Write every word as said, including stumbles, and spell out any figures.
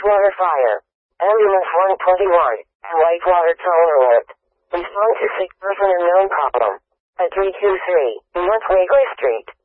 Whitewater Fire. Ambulance one twenty-one, at Whitewater Toll Road. Respond to sick person unknown problem. At three two three, North Wagley Street.